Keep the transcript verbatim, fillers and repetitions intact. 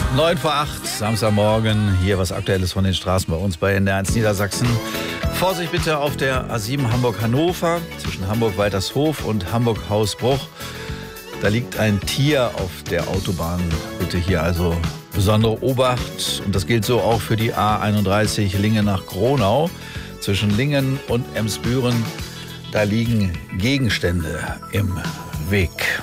neun vor acht, Samstagmorgen. Hier was Aktuelles von den Straßen bei uns bei N D R eins Niedersachsen. Vorsicht bitte auf der A sieben Hamburg-Hannover zwischen Hamburg-Waltershof und Hamburg-Hausbruch. Da liegt ein Tier auf der Autobahn. Bitte hier also besondere Obacht. Und das gilt so auch für die A einunddreißig Lingen nach Gronau. Zwischen Lingen und Emsbüren, da liegen Gegenstände im Weg.